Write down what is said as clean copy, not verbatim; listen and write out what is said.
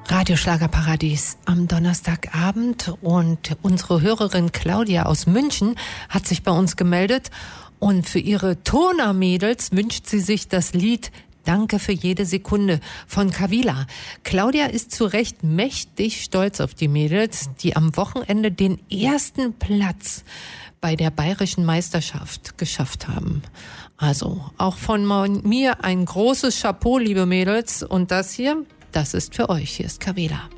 Radio Schlagerparadies am Donnerstagabend und unsere Hörerin Claudia aus München hat sich bei uns gemeldet und für ihre Turner-Mädels wünscht sie sich das Lied Danke für jede Sekunde von Kavila. Claudia ist zu Recht mächtig stolz auf die Mädels, die am Wochenende den ersten Platz bei der Bayerischen Meisterschaft geschafft haben. Also auch von mir ein großes Chapeau, liebe Mädels. Und das hier, das ist für euch. Hier ist Kavila.